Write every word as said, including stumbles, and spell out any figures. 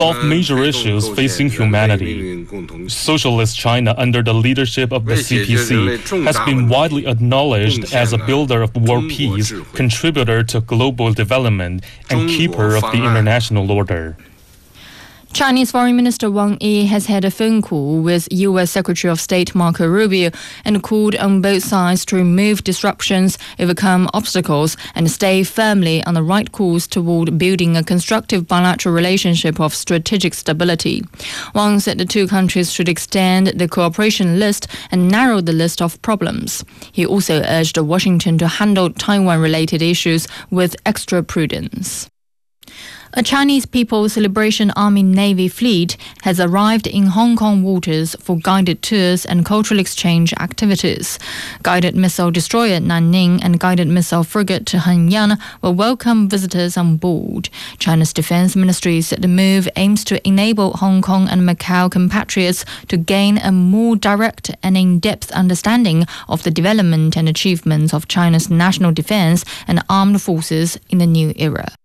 solve major issues facing humanity. Socialist China, under the leadership of the C P C, has been widely acknowledged as a builder of world peace, contributor to global development, and keeper of the international order. Chinese Foreign Minister Wang Yi has had a phone call with U S Secretary of State Marco Rubio and called on both sides to remove disruptions, overcome obstacles, and stay firmly on the right course toward building a constructive bilateral relationship of strategic stability. Wang said the two countries should extend the cooperation list and narrow the list of problems. He also urged Washington to handle Taiwan-related issues with extra prudence. A Chinese People's Liberation Army Navy fleet has arrived in Hong Kong waters for guided tours and cultural exchange activities. Guided missile destroyer Nanning and guided missile frigate Hengyang will welcome visitors on board. China's Defense Ministry said the move aims to enable Hong Kong and Macau compatriots to gain a more direct and in-depth understanding of the development and achievements of China's national defense and armed forces in the new era.